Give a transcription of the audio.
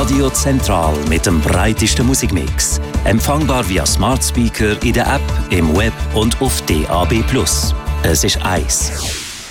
Radio Zentral mit dem breitesten Musikmix. Empfangbar via Smart Speaker in der App, im Web und auf DAB+. Es ist 1.